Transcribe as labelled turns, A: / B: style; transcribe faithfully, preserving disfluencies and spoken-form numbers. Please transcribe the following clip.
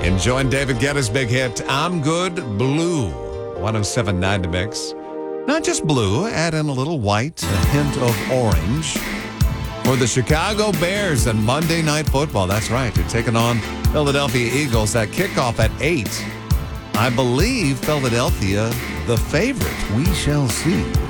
A: Enjoying David Guetta's big hit, I'm Good Blue. one oh seven point nine to mix. Not just blue, add in a little white, a hint of orange. For the Chicago Bears and Monday Night Football. That's right, they're taking on Philadelphia Eagles. That kickoff at eight. I believe Philadelphia, the favorite. We shall see.